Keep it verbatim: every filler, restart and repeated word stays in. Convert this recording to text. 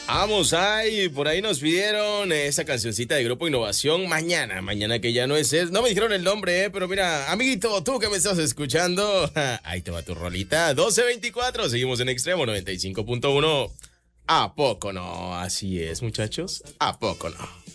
Vamos, ahí, por ahí nos pidieron esa cancioncita de Grupo Innovación mañana, mañana que ya no es, es no me dijeron el nombre, eh, pero mira, amiguito, tú que me estás escuchando, ahí te va tu rolita, doce veinticuatro, seguimos en Extremo noventa y cinco punto uno. ¿A poco no? Así es, muchachos, ¿a poco no?